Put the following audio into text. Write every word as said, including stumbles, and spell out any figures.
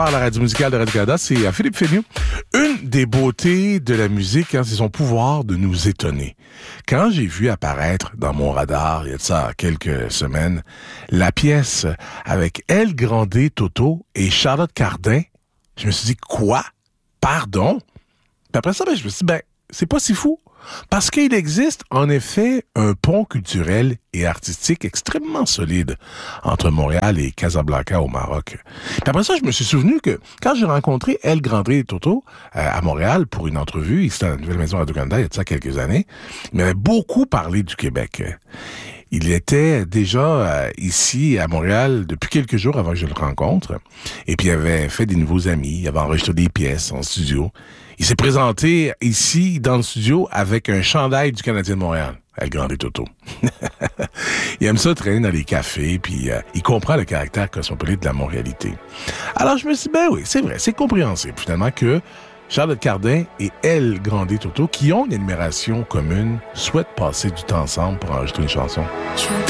À la radio musicale de Radio-Canada, c'est Philippe Fénion. Une des beautés de la musique, hein, c'est son pouvoir de nous étonner. Quand j'ai vu apparaître dans mon radar, il y a de ça quelques semaines, la pièce avec El Grande Toto et Charlotte Cardin, je me suis dit, quoi? Pardon? Puis après ça, ben, je me suis dit, ben, c'est pas si fou. Parce qu'il existe, en effet, un pont culturel et artistique extrêmement solide entre Montréal et Casablanca au Maroc. Puis après ça, je me suis souvenu que quand j'ai rencontré El Grande et Toto euh, à Montréal pour une entrevue, ici à la Nouvelle Maison Radio-Canada, il y a de ça quelques années, il m'avait beaucoup parlé du Québec. Il était déjà euh, ici à Montréal depuis quelques jours avant que je le rencontre. Et puis il avait fait des nouveaux amis, il avait enregistré des pièces en studio. Il s'est présenté ici dans le studio avec un chandail du Canadien de Montréal, El Grande Toto. Il aime ça traîner dans les cafés, puis euh, il comprend le caractère cosmopolite de la Montréalité. Alors je me suis dit, ben oui, c'est vrai, c'est compréhensible finalement que Charlotte Cardin et El Grande Toto, qui ont une admiration commune, souhaitent passer du temps ensemble pour enregistrer une chanson.